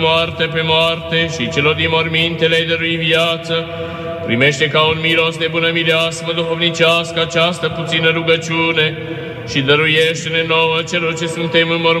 moarte pe moarte și celor din morminte le-ai dărui viață. Primește ca un miros de bună mireasmă duhovnicească această puțină rugăciune și dăruiește-ne nouă celor ce suntem în mormânt